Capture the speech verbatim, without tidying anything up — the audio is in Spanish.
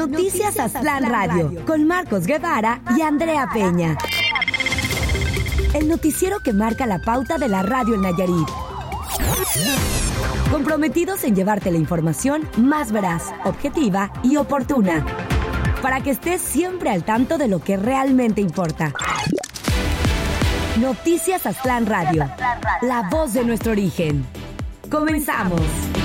Noticias Aztlán Radio, con Marcos Guevara y Andrea Peña. El noticiero que marca la pauta de la radio en Nayarit. Comprometidos en llevarte la información más veraz, objetiva y oportuna, para que estés siempre al tanto de lo que realmente importa. Noticias Aztlán Radio, la voz de nuestro origen. Comenzamos.